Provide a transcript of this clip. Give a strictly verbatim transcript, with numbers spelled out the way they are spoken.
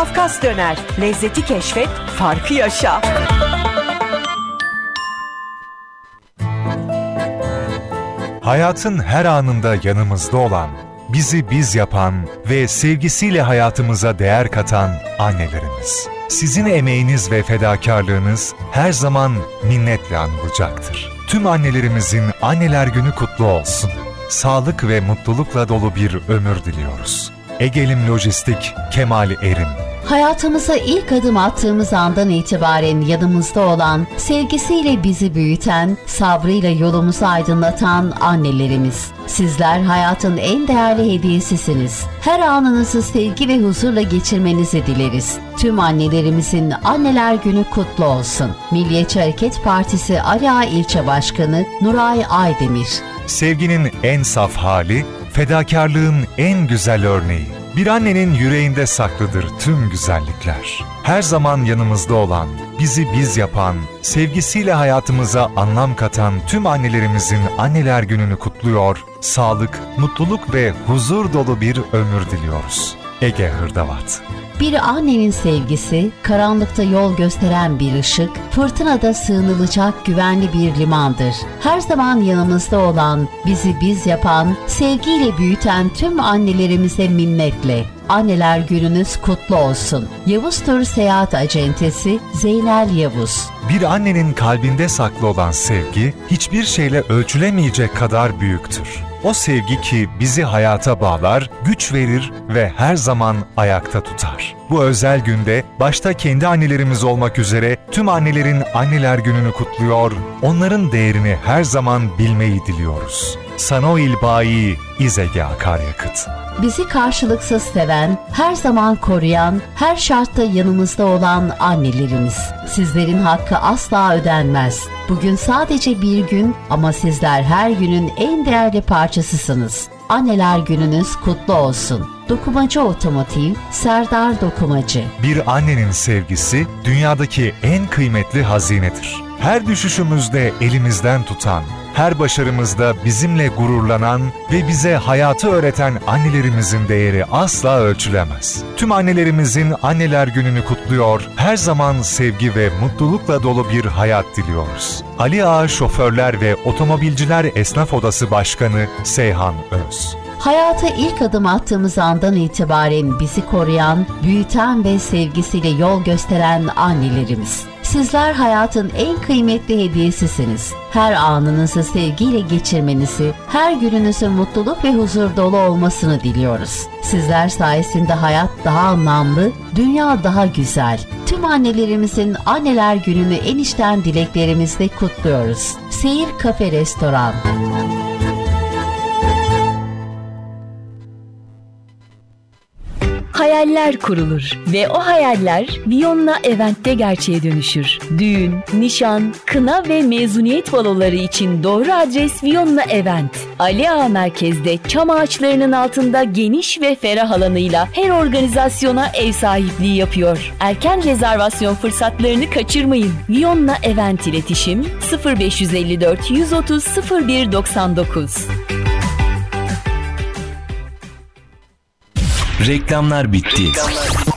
Kafkas Döner. Lezzeti keşfet, farkı yaşa. Hayatın her anında yanımızda olan, bizi biz yapan ve sevgisiyle hayatımıza değer katan annelerimiz. Sizin emeğiniz ve fedakarlığınız her zaman minnetle anılacaktır. Tüm annelerimizin Anneler Günü kutlu olsun. Sağlık ve mutlulukla dolu bir ömür diliyoruz. Egelim Lojistik, Kemal Erim. Hayatımıza ilk adım attığımız andan itibaren yanımızda olan, sevgisiyle bizi büyüten, sabrıyla yolumuzu aydınlatan annelerimiz. Sizler hayatın en değerli hediyesisiniz. Her anınızı sevgi ve huzurla geçirmenizi dileriz. Tüm annelerimizin Anneler Günü kutlu olsun. Milliyetçi Hareket Partisi Ali Ağa İlçe Başkanı Nuray Aydemir. Sevginin en saf hali, fedakarlığın en güzel örneği. Bir annenin yüreğinde saklıdır tüm güzellikler. Her zaman yanımızda olan, bizi biz yapan, sevgisiyle hayatımıza anlam katan tüm annelerimizin Anneler Günü'nü kutluyor, sağlık, mutluluk ve huzur dolu bir ömür diliyoruz. Ege Hırdavat. Bir annenin sevgisi, karanlıkta yol gösteren bir ışık, fırtınada sığınılacak güvenli bir limandır. Her zaman yanımızda olan, bizi biz yapan, sevgiyle büyüten tüm annelerimize minnetle. Anneler Gününüz kutlu olsun. Yavuz Tur Seyahat Acentesi Zeynel Yavuz. Bir annenin kalbinde saklı olan sevgi, hiçbir şeyle ölçülemeyecek kadar büyüktür. O sevgi ki bizi hayata bağlar, güç verir ve her zaman ayakta tutar. Bu özel günde başta kendi annelerimiz olmak üzere tüm annelerin Anneler Günü'nü kutluyor, onların değerini her zaman bilmeyi diliyoruz. Sanoil Bayi, İzege Akaryakıt. Bizi karşılıksız seven, her zaman koruyan, her şartta yanımızda olan annelerimiz. Sizlerin hakkı asla ödenmez. Bugün sadece bir gün ama sizler her günün en değerli parçasısınız. Anneler Gününüz kutlu olsun. Dokumacı Otomotiv, Serdar Dokumacı. Bir annenin sevgisi dünyadaki en kıymetli hazinedir. Her düşüşümüzde elimizden tutan, her başarımızda bizimle gururlanan ve bize hayatı öğreten annelerimizin değeri asla ölçülemez. Tüm annelerimizin Anneler Günü'nü kutluyor, her zaman sevgi ve mutlulukla dolu bir hayat diliyoruz. Ali Ağa Şoförler ve Otomobilciler Esnaf Odası Başkanı Seyhan Öz. Hayata ilk adım attığımız andan itibaren bizi koruyan, büyüten ve sevgisiyle yol gösteren annelerimiz. Sizler hayatın en kıymetli hediyesisiniz. Her anınızı sevgiyle geçirmenizi, her gününüzün mutluluk ve huzur dolu olmasını diliyoruz. Sizler sayesinde hayat daha anlamlı, dünya daha güzel. Tüm annelerimizin Anneler Günü'nü en içten dileklerimizle kutluyoruz. Seyir Kafe Restoran. Hayaller kurulur ve o hayaller Viyonna Event'te gerçeğe dönüşür. Düğün, nişan, kına ve mezuniyet baloları için doğru adres Viyonna Event. Ali Ağa Merkez'de çam ağaçlarının altında geniş ve ferah alanıyla her organizasyona ev sahipliği yapıyor. Erken rezervasyon fırsatlarını kaçırmayın. Viyonna Event iletişim sıfır beş yüz elli dört yüz otuz sıfır bir doksan dokuz. Reklamlar bitti.